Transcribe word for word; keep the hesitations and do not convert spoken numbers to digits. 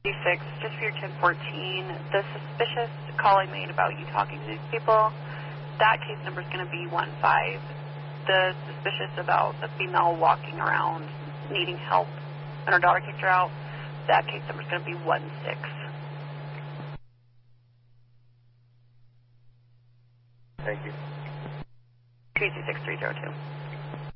six, just for your ten fourteen, the suspicious calling made about you talking to these people, that case number is going to be one five. The suspicious about the female walking around needing help and her daughter kicked her out, that case number is going to be one six. Thank you. three two six three zero two.